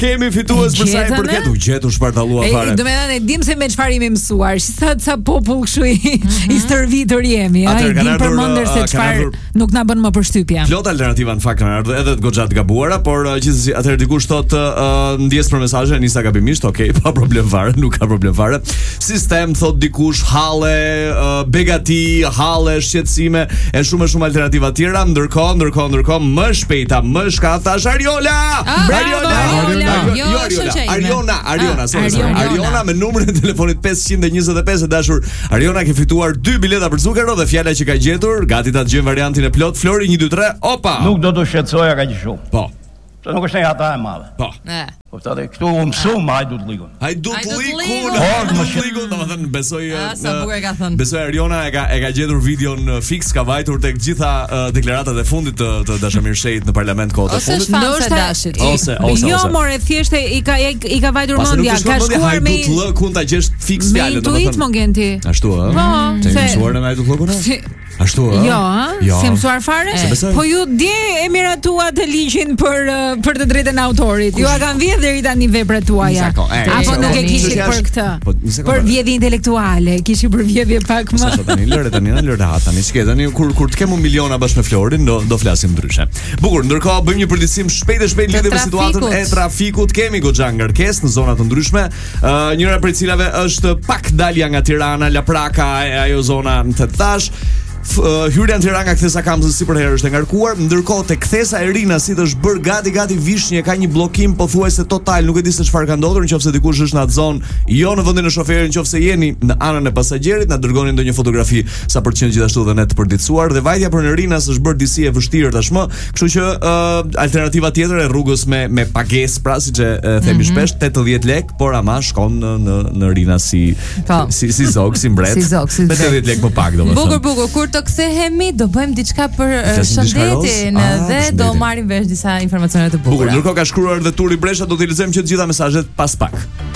Kemi fitues për sa i përket u gjetur shpartallua fare. Do të thënë, dim se me çfarë jemi mësuar, sa popull kështu i stërvitur jemi, dim përmender se çfarë nuk na bën më përshtypje. Plot alternativa në fakt kanë ardhur edhe të goxha të gabuara, por gjithsesi atëherë dikush thotë ndjes për mesazhe nisa gabimisht, okay, pa problem fare, nuk ka problem fare. Sistem thot dikush, halle, begati, halle, shqetësime e shumë alternativa tjera, ndërkohë më shpejta, më shkafta është Ariola. Ariona me numrin e telefonit 525 e dashur. Ariona ke fituar 2 bileta për Zucchero dhe fjala që ka gjetur, gati ta dëgjojmë variantin e plot. Flori 1 2 3. Opa. Nuk do të shqetësoja kaq shumë. Po. Se nuk është një hata e madhe. Po. Po thotë këtu u mësum Hajdut Ligun. Hajdut Ligun, domethënë besoj sa bukur e ka thënë. Besoj Ariona e ka gjetur videon fix, ka vajtur tek gjitha deklaratat e fundit të Dashamirshejit në parlament kohët e fundit. Ose jo, more thjesht i ka vajtur mendja, ka shkuar me Hajdut Ligun ta gjesh fix fjalën domethënë. Me intuit Mongenti. Ashtu ë? Po, se mësuar në Hajdut Ligun? Ashtu ë? Jo, se mësuar fare. Po ju dje emiratua të ligjin për të drejtën e autorit. Ju a kanë vjedhur deri tani veprat tuaja. Apo nuk e kishit për këtë. Për vjedhje intelektuale, kishi për vjedhje pak më. Sa tani lëre ha tani. Çka tani kur të kemu miliona bashkë me Florin, do flasim ndryshe. Bukur, ndërkohë bëjmë një përditësim shpejt lidhur me situatën e trafikut. Kemi goxha ngarkesë në zona të ndryshme. Njëra prej cilave është pak dalja nga Tirana, Lapraka, ajo zona të thash. Hyrja në Tiranë nga kthesa Kamzës si për herë është e ngarkuar, ndërkohë te kthesa e Rina si të është bërë gati Vishnje ka një bllokim pothuajse total, nuk e di se çfarë ka ndodhur, nëse dikush është në atë zonë, jo në vendin e shoferit, nëse jeni në anën e pasagjerit, na dërgoni ndonjë fotografi sa për të qenë gjithashtu dhe ne të përditësuar, dhe vajtja për në Rinas është bërë disi e vështirë tashmë, kështu që alternativa tjetër e rrugës me pagesë, pra siç e themi shpesh, 80 lekë, por ama shkon në Rinas si zog, si mbret. 80 lekë më pak domethënë. Bukur, të kthehemi, do bëjmë diçka për shëndetin dhe do marrim vesh disa informacione të bukura. Ndërkohë ka shkruar dhe Turi Bresha, do t'i lexojmë që të gjitha mesazhet pas pak.